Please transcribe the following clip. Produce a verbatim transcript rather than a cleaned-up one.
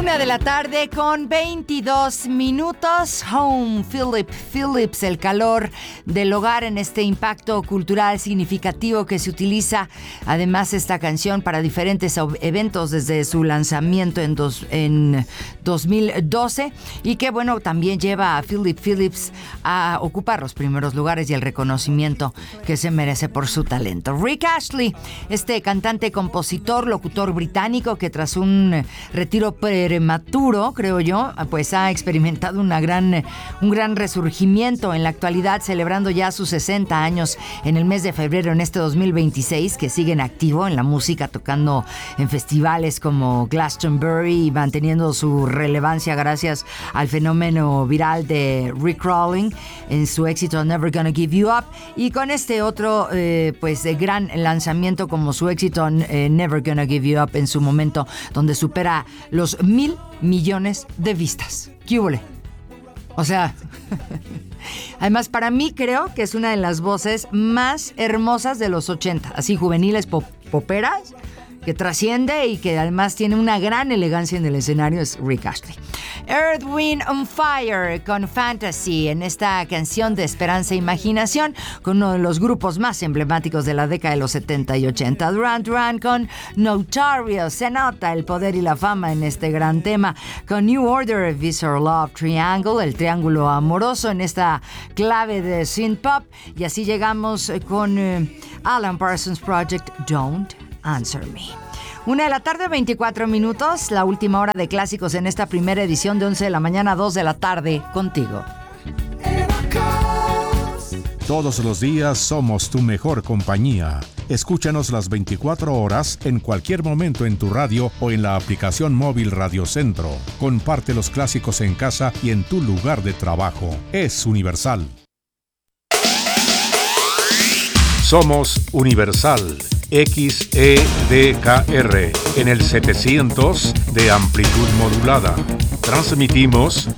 Una de la tarde con veintidós minutos. Home, Philip Phillips, el calor del hogar en este impacto cultural significativo que se utiliza. Además, esta canción para diferentes eventos desde su lanzamiento en, dos, en dos mil doce y que, bueno, también lleva a Philip Phillips a ocupar los primeros lugares y el reconocimiento que se merece por su talento. Rick Astley, este cantante, compositor, locutor británico que tras un retiro prematuro, creo yo, pues ha experimentado una gran, un gran resurgimiento en la actualidad, celebrando ya sus sesenta años en el mes de febrero en este dos mil veintiséis, que sigue en activo en la música, tocando en festivales como Glastonbury y manteniendo su relevancia gracias al fenómeno viral de Rick Rolling en su éxito Never Gonna Give You Up, y con este otro eh, pues de gran lanzamiento como su éxito eh, Never Gonna Give You Up en su momento, donde supera los mil millones de vistas. ¿Qué húbole? O sea, además para mí creo que es una de las voces más hermosas de los ochenta, así juveniles, pop, poperas, que trasciende y que además tiene una gran elegancia en el escenario, es Rick Astley. Earth, Wind and Fire con Fantasy, en esta canción de esperanza e imaginación, con uno de los grupos más emblemáticos de la década de los setenta y ochenta. Duran Duran con Notorious, se nota el poder y la fama en este gran tema. Con New Order, Visor Love Triangle, el triángulo amoroso en esta clave de synth pop. Y así llegamos con uh, Alan Parsons Project, Don't Answer Me. Una de la tarde, veinticuatro minutos, la última hora de clásicos en esta primera edición de once de la mañana a dos de la tarde, contigo. Todos los días somos tu mejor compañía. Escúchanos las veinticuatro horas en cualquier momento en tu radio o en la aplicación móvil Radio Centro. Comparte los clásicos en casa y en tu lugar de trabajo. Es Universal. Somos Universal. X E D K R en el setecientos de amplitud modulada. Transmitimos